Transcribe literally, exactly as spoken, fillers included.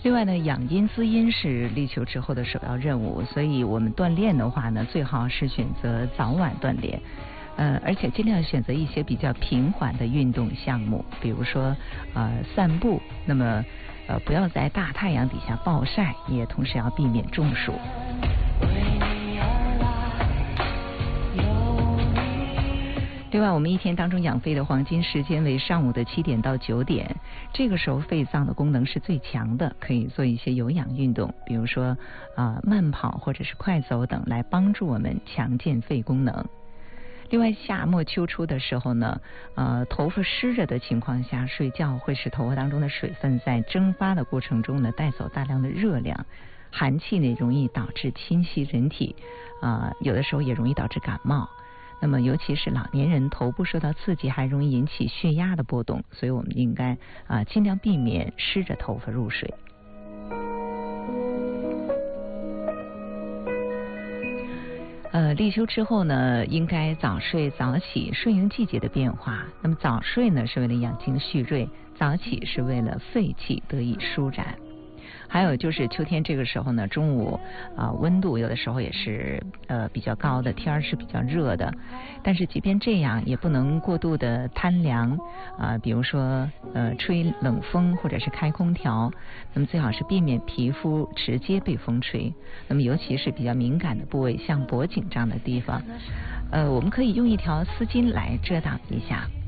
另外呢，养阴滋阴是立秋之后的首要任务，所以我们锻炼的话呢，最好是选择早晚锻炼，呃，而且尽量选择一些比较平缓的运动项目，比如说呃散步，那么呃不要在大太阳底下暴晒，也同时要避免中暑。另外，我们一天当中养肺的黄金时间为上午的七点到九点，这个时候肺脏的功能是最强的，可以做一些有氧运动，比如说啊、呃、慢跑或者是快走等，来帮助我们强健肺功能。另外，夏末秋初的时候呢，呃，头发湿着的情况下睡觉，会使头发当中的水分在蒸发的过程中呢带走大量的热量，寒气呢容易导致侵袭人体，啊、呃，有的时候也容易导致感冒。那么尤其是老年人头部受到刺激，还容易引起血压的波动，所以我们应该啊、呃、尽量避免湿着头发入睡。呃，立秋之后呢，应该早睡早起，顺应季节的变化。那么早睡呢，是为了养精蓄锐；早起是为了肺气得以舒展。还有就是秋天这个时候呢，中午啊、呃、温度有的时候也是呃比较高的，天儿是比较热的，但是即便这样也不能过度的贪凉啊、呃，比如说呃吹冷风或者是开空调，那么最好是避免皮肤直接被风吹，那么尤其是比较敏感的部位，像脖颈这样的地方，呃我们可以用一条丝巾来遮挡一下。